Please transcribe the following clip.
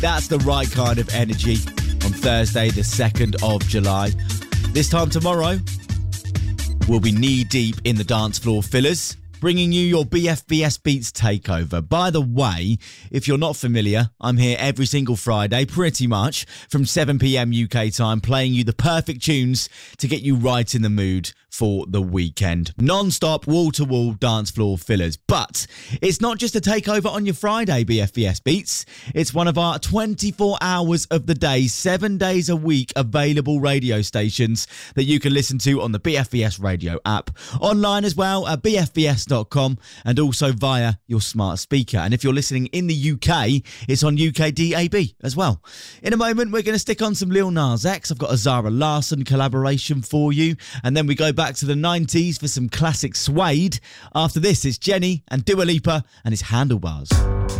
That's the right kind of energy on Thursday, the 2nd of July. This time tomorrow, we'll be knee-deep in the dance floor fillers, bringing you your BFBS Beats takeover. By the way, if you're not familiar, I'm here every single Friday, pretty much, from 7 p.m. UK time, playing you the perfect tunes to get you right in the mood for the weekend. Non-stop, wall-to-wall dance floor fillers. But it's not just a takeover on your Friday, BFBS Beats. It's one of our 24 hours of the day, 7 days a week available radio stations that you can listen to on the BFBS radio app. Online as well at bfbs.com and also via your smart speaker. And if you're listening in the UK, it's on UK DAB as well. In a moment, we're going to stick on some Lil Nas X. I've got a Zara Larsson collaboration for you. And then we go back to the 90s for some classic Suede. After this, it's Jenny and Dua Lipa and his Handlebars.